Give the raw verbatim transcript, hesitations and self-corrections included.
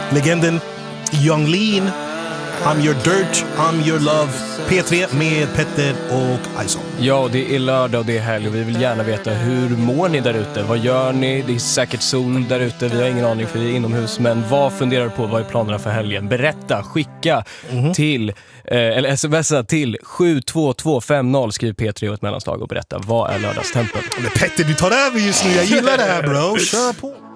legenden Young Lean, I'm your dirt, I'm your love. P tre med Petter och Ison. Ja, det är lördag och det är helg och vi vill gärna veta hur mår ni där ute? Vad gör ni? Det är säkert sol där ute, vi har ingen aning för vi är inomhus. Men vad funderar du på? Vad är planerna för helgen? Berätta, skicka mm-hmm. till, eh, eller smsa till sju två två fem noll. Skriv P tre och ett mellanslag och berätta, vad är lördagstempen? Men Petter, du tar över just nu, jag gillar det här bro, kör på!